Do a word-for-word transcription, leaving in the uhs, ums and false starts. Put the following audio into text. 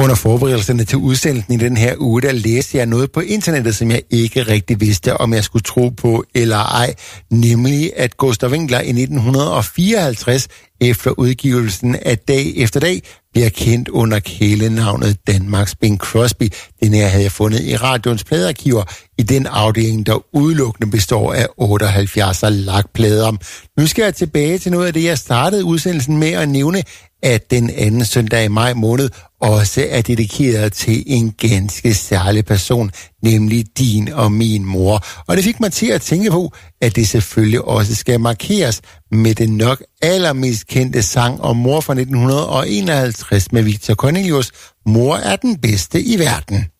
Under forberedelserne til udsendelsen i den her uge, der læste jeg noget på internettet, som jeg ikke rigtig vidste, om jeg skulle tro på eller ej. Nemlig, at Gustav Winckler i nitten fireoghalvtreds, efter udgivelsen af Dag efter Dag, bliver kendt under kælenavnet Danmarks Bing Crosby. Den her havde jeg fundet i radioens pladearkiver i den afdeling, der udelukkende består af otteoghalvfjerds lakplader. Nu skal jeg tilbage til noget af det, jeg startede udsendelsen med at nævne, at den anden søndag i maj måned også er dedikeret til en ganske særlig person, nemlig din og min mor. Og det fik mig til at tænke på, at det selvfølgelig også skal markeres med den nok allermest kendte sang om mor fra nitten enoghalvtreds med Victor Cornelius, Mor er den bedste i verden.